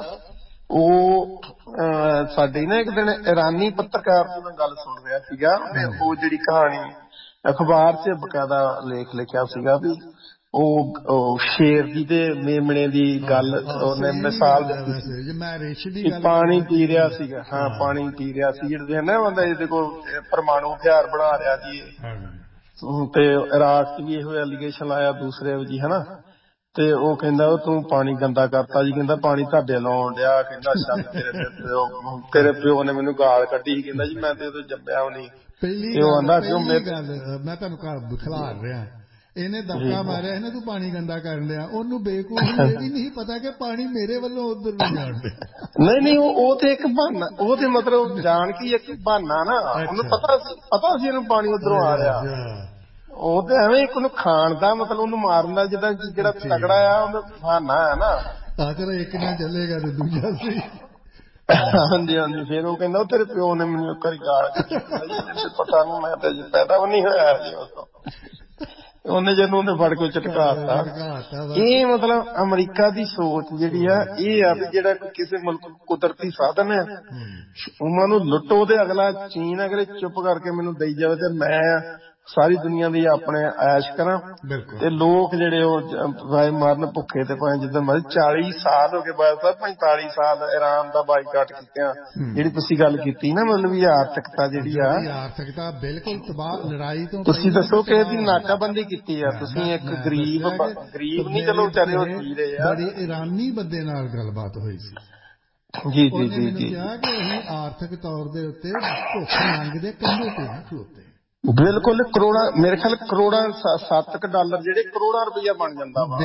ਉਹ ਸਾਡੇ ਨਾ ਇੱਕ ਦਿਨ ਇਰਾਨੀ ਪੱਤਰਕਾਰ ਦੀ ਮੈਂ ਗੱਲ ਸੁਣ ਰਿਹਾ ਸੀਗਾ। ਉਹ ਜਿਹੜੀ ਕਹਾਣੀ ਅਖਬਾਰ ਚ ਬਕਾਇਦਾ ਲੇਖ ਲਿਖਿਆ ਸੀਗਾ ਵੀ ਉਹ ਸ਼ੇਰ ਦੀ ਤੇ ਮੇਮਣੇ ਦੀ ਗੱਲ ਉਹਨੇ ਮਿਸਾਲ ਦਿੱਤੀ। ਪਾਣੀ ਪੀ ਰਿਹਾ ਸੀਗਾ। ਹਾਂ ਪਾਣੀ ਪੀ ਰਿਹਾ ਸੀ ਜਿਹੜੇ ਨਾ ਬੰਦਾ ਇਹਦੇ ਕੋਲ ਪਰਮਾਣੂ ਹਥਿਆਰ ਬਣਾ ਰਿਹਾ ਜੀ ਤੇ ਇਰਾਕ ਚ ਵੀ ਇਹੋ ਐਲੀਗੇਸ਼ਨ ਲਾਇਆ ਦੂਸਰੇ ਜੀ ਹਨਾ। ਤੇ ਉਹ ਕਹਿੰਦਾ ਉਹ ਤੂੰ ਪਾਣੀ ਗੰਦਾ ਕਰਤਾ ਜੀ। ਕਹਿੰਦਾ ਪਾਣੀ ਤੁਹਾਡੇ ਲਾਉਣ ਡਿਆ। ਕਹਿੰਦਾ ਅੱਛਾ ਤੇਰੇ ਪਿਓ ਤੇਰੇ ਪਿਓ ਨੇ ਮੈਨੂੰ ਗਾਲ ਕੱਢੀ ਸੀ। ਕਹਿੰਦਾ ਜੀ ਮੈਂ ਤੇ ਉਦੋਂ ਜੰਮਿਆ ਨਹੀਂ। ਪਹਿਲੀ ਗੱਲ ਮੈਂ ਤੁਹਾਨੂੰ ਖਿਲਾਰ ਰਿਹਾ ਇਹਨੇ ਦਬਕਾ ਮਾਰਿਆ ਇਹਨੇ ਤੂੰ ਪਾਣੀ ਗੰਦਾ ਕਰਨ ਲਿਆ। ਉਹਨੂੰ ਬੇਵਕੂਫ ਇਹ ਵੀ ਨਹੀਂ ਪਤਾ ਕਿ ਪਾਣੀ ਮੇਰੇ ਵੱਲੋਂ ਉਧਰ ਨੂੰ ਜਾਣ ਡਿਆ। ਨਹੀਂ ਨਹੀਂ ਉਹ ਤੇ ਇੱਕ ਬਹਾਨਾ ਉਹ ਤੇ ਮਤਲਬ ਜਾਣ ਕੇ ਇੱਕ ਬਹਾਨਾ ਨਾ ਉਹਨੂੰ ਪਤਾ ਸੀ ਪਤਾ ਸੀ ਇਹਨੂੰ ਪਾਣੀ ਉਧਰੋਂ ਆ ਰਿਹਾ। ਉਹ ਤੇ ਐਵੇਂ ਇੱਕ ਉਹਨੂੰ ਖਾਣ ਦਾ ਮਤਲਬ ਉਹਨੂੰ ਮਾਰਨ ਦਾ ਜਿੱਦਾਂ ਜਿਹੜਾ ਤਗੜਾ ਆ ਉਹਨੂੰ ਬਹਾਨਾ ਹੈ ਨਾ। ਆ ਚਲੋ ਇੱਕ ਨਾ ਚੱਲੇਗਾ ਤੇ ਦੂਜਾ ਸਹੀ। ਹਾਂਜੀ ਹਾਂਜੀ ਫਿਰ ਉਹ ਕਹਿੰਦਾ ਤੇਰੇ ਪਿਓ ਨੇ ਮੈਨੂੰ ਇੱਕ ਵਾਰੀ ਗਾਲ ਕੱਢੀ ਪਤਾ ਨੀ ਮੈਂ ਤਾਂ ਪੈਦਾ ਵੀ ਨਹੀਂ ਹੋਇਆ ਜੀ ਉਦੋਂ। ਉਹਨੇ ਜਦੋਂ ਉਹਨੇ ਫੜ ਕੇ ਝਟਕਾਤਾ। ਇਹ ਮਤਲਬ ਅਮਰੀਕਾ ਦੀ ਸੋਚ ਜਿਹੜੀ ਆ ਇਹ ਆ ਵੀ ਜਿਹੜਾ ਕਿਸੇ ਮੁਲਕ ਕੁਦਰਤੀ ਸਾਧਨ ਹੈ ਉਹਨਾਂ ਨੂੰ ਲੁੱਟੋ ਤੇ ਅਗਲਾ ਚੀਨ ਅਗਲੇ ਚੁੱਪ ਕਰਕੇ ਮੈਨੂੰ ਦੇਈ ਜਾਵੇ ਤੇ ਮੈਂ ਸਾਰੀ ਦੁਨੀਆ ਦੀ ਆਪਣੇ ਐਸ਼ ਕਰਾਂ ਤੇ ਲੋਕ ਜਿਹੜੇ ਉਹ ਭਾਵੇਂ ਮਰਨ ਭੁੱਖੇ ਤੇ ਭਾਵੇਂ ਜਿੱਦਾਂ ਮਰਜ਼ੀ। ਚਾਲੀ ਸਾਲ ਹੋ ਗਏ ਬਾਦ ਸਾਹਿਬ, ਪੰਤਾਲੀ ਸਾਲ ਇਰਾਨ ਦਾ ਬਾਈਕਾਟ ਕੀਤਾ, ਜਿਹੜੀ ਤੁਸੀਂ ਗੱਲ ਕੀਤੀ ਨਾ, ਮਤਲਬ ਵੀ ਆਰਥਿਕਤਾ ਜਿਹੜੀ ਆ ਆਰਥਿਕਤਾ ਬਿਲਕੁਲ ਤਬਾਹ, ਲੜਾਈ ਤੋਂ ਤੁਸੀਂ ਦੱਸੋ ਕਿ ਇਹਦੀ ਨਾਕਾਬੰਦੀ ਕੀਤੀ ਆ ਤੁਸੀਂ। ਇੱਕ ਗਰੀਬ ਗਰੀਬ ਨਹੀਂ ਚਲੋ ਵਿਚਾਰੇ ਉਹ ਜੀ ਰਹੇ ਆ। ਬੜੀ ਇਰਾਨੀ ਬੰਦੇ ਨਾਲ ਗੱਲਬਾਤ ਹੋਈ ਸੀ, ਜੀ ਜੀ ਜੀ ਜੀ, ਕਿਹਾ ਕਿ ਅਸੀਂ ਆਰਥਿਕ ਤੌਰ ਦੇ ਉੱਤੇ ਭੁੱਖ ਨੰਗ ਦੇ ਕੰਢੇ ਤੇ ਨਹੀਂ ਖਲੋਤੇ। ਬਿਲਕੁਲ ਕਰੋੜਾਂ, ਮੇਰੇ ਖਿਆਲ ਕਰੋੜਾਂ ਸੱਤ ਕ ਡਾਲਰ ਜਿਹੜੇ ਕਰੋੜਾਂ ਰੁਪਈਆ ਬਣ ਜਾਂਦਾ ਵਾ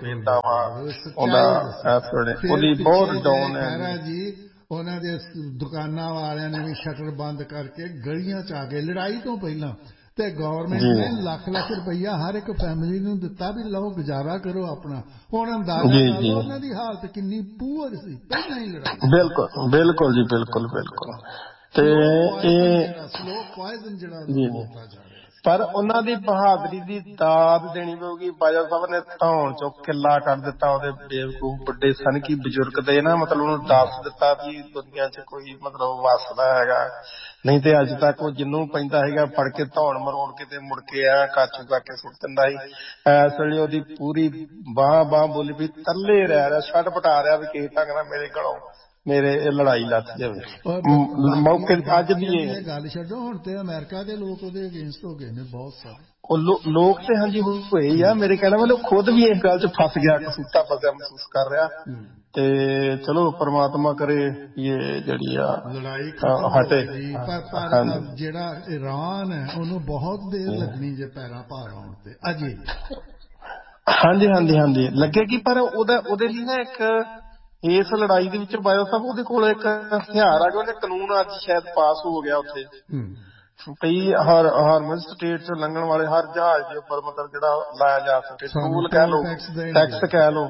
ਉਹਦੀ ਬਹੁਤ ਡਾਊਨ ਹੈ ਜੀ। ਉਹਨਾਂ ਦੇ ਦੁਕਾਨਾਂ ਵਾਲਿਆਂ ਨੇ ਵੀ ਸ਼ਟਰ ਬੰਦ ਕਰਕੇ ਗਲੀਆਂ ਚ ਆ ਗਏ ਲੜਾਈ ਤੋਂ ਪਹਿਲਾਂ, ਤੇ ਗਵਰਨਮੈਂਟ ਨੇ ਲੱਖ ਲੱਖ ਰੁਪਈਆ ਹਰ ਇੱਕ ਫੈਮਿਲੀ ਨੂੰ ਦਿੱਤਾ ਵੀ ਲਓ ਗੁਜ਼ਾਰਾ ਕਰੋ ਆਪਣਾ। ਹੁਣ ਅੰਦਾਜ਼ਾ ਲਾ ਲਓ ਉਹਨਾਂ ਦੀ ਹਾਲਤ ਕਿੰਨੀ ਪੂਰ ਸੀ ਪਹਿਲਾਂ ਹੀ ਲੜਾਈ। ਬਿਲਕੁਲ ਬਿਲਕੁਲ ਜੀ, ਬਿਲਕੁਲ ਬਿਲਕੁਲ। ਤੇ ਇਹ ਸਲੋ ਪੋਇਜ਼ਨ ਜਿਹੜਾ ਪਰ ਉਹਨਾਂ ਦੀ ਬਹਾਦਰੀ ਦੀ ਦਾਦ ਦੇਣੀ ਪਊਗੀ। ਬਾਜਵਾ ਸਾਹਿਬ ਨੇ ਧੌਣ ਚੋਂ ਕਿੱਲਾ ਕਰ ਦਿੱਤਾ ਉਹਦੇ ਬੇਵਕੂਫ ਵੱਡੇ ਸਨਕੀ ਬਜ਼ੁਰਗ ਦੇ ਨਾ, ਮਤਲਬ ਉਹਨੂੰ ਦੱਸ ਦਿੱਤਾ ਵੀ ਦੁਨੀਆ ਚ ਕੋਈ ਮਤਲਬ ਵੱਸਦਾ ਹੈਗਾ ਨਹੀਂ। ਤੇ ਅੱਜ ਤੱਕ ਉਹ ਜਿਹਨੂੰ ਪੈਂਦਾ ਹੈਗਾ ਫੜ ਕੇ ਧੌਣ ਮਰੋੜ ਕੇ ਤੇ ਮੁੜ ਕੇ ਆ ਕਾਚੂ ਕਰਕੇ ਸੁੱਟ ਦਿੰਦਾ ਸੀ। ਇਸ ਵੇਲੇ ਉਹਦੀ ਪੂਰੀ ਬਾਂਹ ਬਾਂਹ ਬੋਲੀ ਵੀ ਤਰਲੇ ਰਹਿ ਰਿਹਾ, ਛੱਡ ਪਟਾ ਰਿਹਾ ਵੀ ਕਿਸੇ ਢੰਗ ਨਾਲ ਮੇਰੇ ਘਰੋਂ ਮੇਰੇ ਲੜਾਈ ਲੱਥ ਜਾਵੇ। ਮੌਕੇ ਅੱਜ ਦੀ ਇਹ ਗੱਲ ਛੱਡੋ, ਹੁਣ ਤੇ ਅਮਰੀਕਾ ਦੇ ਲੋਕ ਉਹਦੇ ਅਗੇਂਸਟ ਹੋ ਗਏ ਨੇ ਬਹੁਤ ਸਾਰੇ। ਉਹ ਲੋਕ ਤੇ ਹਾਂਜੀ ਹੋਏ ਹੀ ਆ। ਮੇਰੇ ਕਹਿਣਾ ਮਤਲਬ ਖੁਦ ਵੀ ਇਸ ਗੱਲ ਚ ਫਸ ਗਿਆ, ਕਸੂਤਾ ਫਸਿਆ ਮਹਿਸੂਸ ਕਰ ਰਿਹਾ। ਤੇ ਚਲੋ ਪਰਮਾਤਮਾ ਕਰੇ ਇਹ ਜਿਹੜੀ ਆ ਲੜਾਈ ਹਟੇ। ਪਰ ਜਿਹੜਾ ਈਰਾਨ ਹੈ ਉਹਨੂੰ ਬਹੁਤ ਦੇਰ ਲੱਗਣੀ ਜੇ ਪੈਰਾਂ ਭਾਰ ਆਉਣ ਤੇ ਅਜੇ। ਹਾਂਜੀ ਹਾਂਜੀ ਹਾਂਜੀ ਲੱਗੇਗੀ, ਪਰ ਉਹਦਾ ਉਹਦੇ ਲਈ ਨਾ ਇੱਕ ਇਸ ਲੜਾਈ ਦੇ ਵਿੱਚ ਬਾਜਵਾ ਸਾਹਿਬ ਉਹਦੇ ਕੋਲ ਇੱਕ ਹਥਿਆਰ ਆ ਗਿਆ। ਉਹਦੇ ਕਾਨੂੰਨ ਅੱਜ ਸ਼ਾਇਦ ਪਾਸ ਹੋ ਗਿਆ ਉੱਥੇ ਕਈ ਹਰ ਹਾਰਮਨ ਸਟੇਟ ਚੋਂ ਲੰਘਣ ਵਾਲੇ ਹਰ ਜਹਾਜ਼ ਦੇ ਉੱਪਰ ਮਤਲਬ ਜਿਹੜਾ ਲਾਇਆ ਜਾ ਸਕੇ, ਟੂਲ ਕਹਿ ਲਓ, ਟੈਕਸ ਕਹਿ ਲਓ।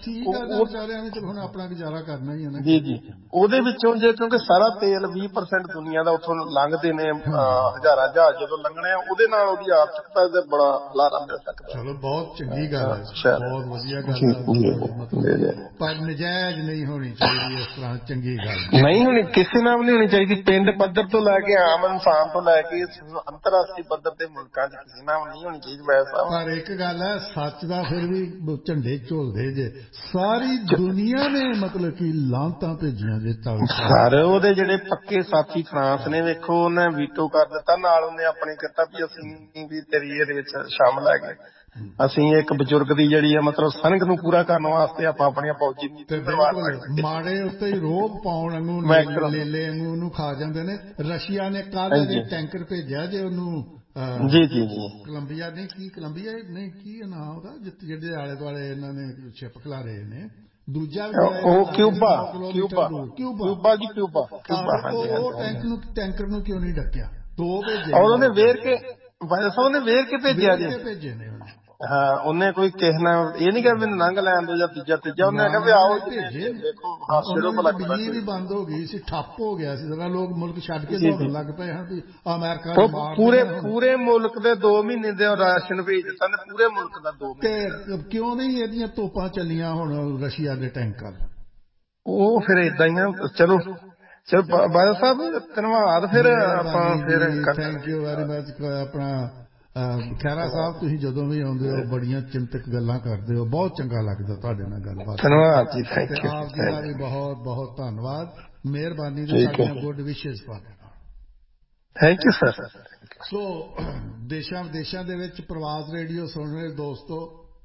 ਹੁਣ ਆਪਣਾ ਗੁਜ਼ਾਰਾ ਕਰਨਾ ਹੀ ਹੈ ਨਾ। ਜੀ ਜੀ, ਉਹਦੇ ਵਿੱਚੋਂ ਜੇ ਕਿਉਂਕਿ ਸਾਰਾ ਤੇਲ ਵੀਹ ਪਰਸੈਂਟ ਦੁਨੀਆ ਦਾ ਉੱਥੋਂ ਲੰਘਦੇ ਨੇ, ਹਜ਼ਾਰਾਂ ਜਹਾਜ਼ ਜਦੋਂ ਲੰਘਣੇ ਆ, ਉਹਦੇ ਨਾਲ ਉਹਦੀ ਆਰਥਿਕਤਾ ਤੇ ਬੜਾ ਹੁਲਾਰਾ ਮਿਲ ਸਕਦਾ। ਚਲੋ ਬਹੁਤ ਚੰਗੀ ਗੱਲ ਹੈ, ਬਹੁਤ ਵਧੀਆ ਗੱਲ, ਪਰ ਨਜਾਇਜ਼ ਨਹੀਂ ਹੋਣੀ ਚਾਹੀਦੀ ਇਸ ਤਰ੍ਹਾਂ। ਚੰਗੀ ਗੱਲ ਨਹੀਂ ਹੋਣੀ, ਕਿਸੇ ਨਾਲ ਵੀ ਨਹੀਂ ਹੋਣੀ ਚਾਹੀਦੀ। ਪਿੰਡ ਪੱਧਰ ਤੋਂ ਲੈ ਕੇ ਆਮ ਇਨਸਾਨ ਤੋਂ ਲੈ ਕੇ ਅੰਤਰਰਾਸ਼ਟਰੀ ਪੱਧਰ ਤੇ ਮੁਲਕਾਂ ਚ ਕਿਸੇ ਨਾਲ ਨਹੀਂ ਹੋਣੀ ਚਾਹੀਦੀ ਵੈਸਾ। ਪਰ ਇੱਕ ਗੱਲ ਹੈ, ਸੱਚ ਦਾ ਫਿਰ ਵੀ ਝੰਡੇ ਝੋਲਦੇ ਜੇ ਸਾਰੀ ਦੁਨੀਆ ਨੇ, ਮਤਲਬ ਕਿ ਲਾਂਤਾਂ ਭੇਜੀਆਂ ਜੇ ਸਰ। ਉਹਦੇ ਜਿਹੜੇ ਪੱਕੇ ਸਾਥੀ ਫਰਾਂਸ ਨੇ, ਵੇਖੋ ਉਹਨੇ ਵੀਟੋ ਕਰ ਦਿੱਤਾ, ਨਾਲ ਉਹਨੇ ਆਪਣੇ ਕੀਤਾ ਵੀ ਅਸੀਂ ਵੀ ਤੇਰੀ ਇਹਦੇ ਵਿੱਚ ਸ਼ਾਮਲ ਹੈਗੇ। ਅਸੀਂ ਇੱਕ ਬਜ਼ੁਰਗ ਦੀ ਜਿਹੜੀ ਹੈ ਮਤਲਬ ਸਨਕ ਨੂੰ ਪੂਰਾ ਕਰਨ ਵਾਸਤੇ ਆਪਾਂ ਆਪਣੀਆਂ ਫੌਜੀ ਮਾੜੇ ਉੱਤੇ ਹੀ ਰੋਬ ਪਾਉਣ ਵਾਂਗੂ ਲੇਲੇ ਵਾਂਗੂ ਉਹਨੂੰ ਖਾ ਜਾਂਦੇ ਨੇ। ਰਸ਼ੀਆ ਨੇ ਕੱਲ੍ਹ ਜੇ ਟੈਂਕਰ ਭੇਜਿਆ ਜੇ ਉਹਨੂੰ, ਜੀ ਜੀ ਜੀ, ਕੋਲੰਬੀਆ ਨਹੀਂ ਕੀ ਕੋਲੰਬੀਆ ਨਹੀਂ ਕੀ ਨਾਂ ਉਹਦਾ, ਜਿਹਦੇ ਆਲੇ ਦੁਆਲੇ ਇਹਨਾਂ ਨੇ ਸ਼ਿਪ ਖਿਲਾਰੇ ਨੇ। ਦੂਜਾ ਉਹ ਕਿਊਬਾ ਕਿਊਬਾ ਕਿਊਬਾ ਜੀ ਕਿਊਬਾ। ਉਹ ਟੈਂਕ ਨੂੰ ਟੈਂਕਰ ਨੂੰ ਕਿਉਂ ਨਹੀਂ ਢੱਕਿਆ? ਦੋ ਭੇਜੇ ਔਰ ਉਹਨੇ ਵੇਰ ਕੇ ਬਾਜਵਾ ਸਾਹਿਬ ਉਹਨੇ ਵੇਰ ਕੇ ਭੇਜਿਆ ਜੀ। ਭੇਜੇ ਨੇ ਉਹਨੇ। ਹਾਂ, ਉਹਨੇ ਕੋਈ ਕਿਸੇ ਨਾਲ ਇਹ ਨੀ ਕਿਹਾ ਮੈਨੂੰ ਲੰਘ ਲੈਣ ਦੋ ਜਾਂ ਤੀਜਾ ਤੀਜਾ ਉਹਨੇ ਕਿਹਾ ਵੀ ਆਓ ਭੇਜੇ। ਬਿਜਲੀ ਵੀ ਬੰਦ ਹੋ ਗਈ ਸੀ, ਠੱਪ ਹੋ ਗਿਆ ਸੀ ਜਰਾ, ਲੋਕ ਮੁਲਕ ਛੱਡ ਕੇ ਦੌੜਨ ਲੱਗ ਪਏ ਹਨ ਵੀ ਅਮਰੀਕਾ ਪੂਰੇ ਪੂਰੇ ਮੁਲਕ ਦੇ ਦੋ ਮਹੀਨੇ ਦੇ ਰਾਸ਼ਨ ਭੇਜ ਦਿੱਤਾ ਨੇ, ਪੂਰੇ ਮੁਲਕ ਦਾ ਦੋ ਮਹੀਨੇ। ਕਿਉਂ ਨਹੀਂ ਇਹਦੀਆਂ ਤੋਪਾਂ ਚੱਲੀਆਂ ਹੁਣ ਰਸ਼ੀਆ ਦੇ ਟੈਂਕਾਂ? ਉਹ ਫਿਰ ਏਦਾਂ ਹੀ ਆ। ਚਲੋ ਚਲੋ ਬਾਜਵਾ ਸਾਹਿਬ ਧੰਨਵਾਦ। ਫਿਰ ਆਪਾਂ ਫਿਰ ਥੈਂਕ ਯੂ ਵੈਰੀ ਮਚ। ਆਪਣਾ ਖਹਿਰਾ ਸਾਹਿਬ, ਤੁਸੀਂ ਜਦੋਂ ਵੀ ਆਉਂਦੇ ਹੋ ਬੜੀਆਂ ਚਿੰਤਕ ਗੱਲਾਂ ਕਰਦੇ ਹੋ, ਬਹੁਤ ਚੰਗਾ ਲੱਗਦਾ ਤੁਹਾਡੇ ਨਾਲ ਗੱਲਬਾਤ। ਧੰਨਵਾਦ ਜੀ, ਥੈਂਕ ਯੂ। ਆਪ ਜੀ ਦਾ ਵੀ ਬਹੁਤ ਬਹੁਤ ਧੰਨਵਾਦ, ਮਿਹਰਬਾਨੀ ਜੀ, ਸਾਡੀਆਂ ਗੁੱਡ ਵਿਸ਼ੇਸ ਤੁਹਾਡੇ ਨਾਲ। Thank you sir. ਸੋ ਦੇਸ਼ਾਂ ਵਿਦੇਸ਼ਾਂ ਦੇ ਵਿੱਚ ਪ੍ਰਵਾਸ ਰੇਡੀਓ ਸੁਣ ਰਹੇ ਦੋਸਤੋ,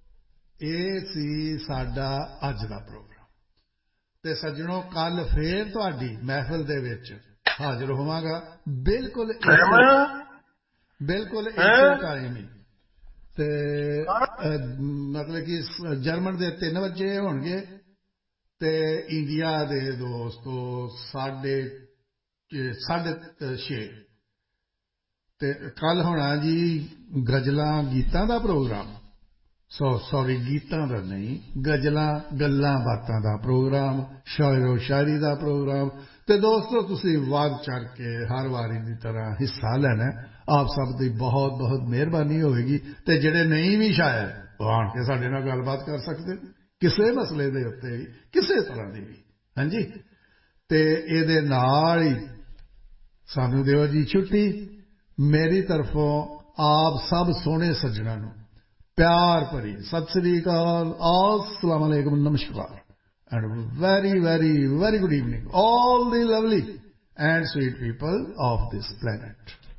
ਇਹ ਸੀ ਸਾਡਾ ਅੱਜ ਦਾ ਪ੍ਰੋਗਰਾਮ। ਤੇ ਸੱਜਣੋ, ਕੱਲ ਫੇਰ ਤੁਹਾਡੀ ਮਹਿਫਿਲ ਦੇ ਵਿੱਚ ਹਾਜ਼ਰ ਹੋਵਾਂਗਾ, ਬਿਲਕੁਲ ਬਿਲਕੁਲ ਇਸੇ ਟਾਈਮ ਹੀ। ਤੇ ਮਤਲਬ ਕਿ ਜਰਮਨ ਦੇ ਤਿੰਨ ਵਜੇ ਹੋਣਗੇ ਤੇ ਇੰਡੀਆ ਦੇ ਦੋਸਤੋ ਸਾਢੇ ਸਾਢੇ ਛੇ। ਤੇ ਕੱਲ ਹੋਣਾ ਜੀ ਗਜ਼ਲਾਂ ਗੀਤਾਂ ਦਾ ਪ੍ਰੋਗਰਾਮ। ਸੋ ਸੌਰੀ ਗੀਤਾਂ ਦਾ ਨਹੀਂ, ਗਜ਼ਲਾਂ ਗੱਲਾਂ ਬਾਤਾਂ ਦਾ ਪ੍ਰੋਗਰਾਮ, ਸ਼ਾਇਰੋ ਸ਼ਾਇਰੀ ਦਾ ਪ੍ਰੋਗਰਾਮ। ਤੇ ਦੋਸਤੋ, ਤੁਸੀਂ ਵੱਧ ਚੜ੍ਹ ਕੇ ਹਰ ਵਾਰੀ ਦੀ ਤਰ੍ਹਾਂ ਹਿੱਸਾ ਲੈਣਾ। ਆਪ ਸਭ ਦੀ ਬਹੁਤ ਬਹੁਤ ਮਿਹਰਬਾਨੀ ਹੋਵੇਗੀ। ਤੇ ਜਿਹੜੇ ਨਹੀਂ ਵੀ ਸ਼ਾਇਰ, ਉਹ ਆਣ ਕੇ ਸਾਡੇ ਨਾਲ ਗੱਲਬਾਤ ਕਰ ਸਕਦੇ ਕਿਸੇ ਮਸਲੇ ਦੇ ਉੱਤੇ ਵੀ, ਕਿਸੇ ਤਰ੍ਹਾਂ ਦੀ ਵੀ। ਹਾਂਜੀ, ਤੇ ਇਹਦੇ ਨਾਲ ਹੀ ਸਾਨੂੰ ਦਿਓ ਜੀ ਛੁੱਟੀ। ਮੇਰੀ ਤਰਫੋਂ ਆਪ ਸਭ ਸੋਹਣੇ ਸੱਜਣਾਂ ਨੂੰ ਪਿਆਰ ਭਰੀ ਸਤਿ ਸ੍ਰੀ ਅਕਾਲ, अस्सलाम वालेकुम, नमस्कार and very very very good evening all the lovely and sweet people of this planet.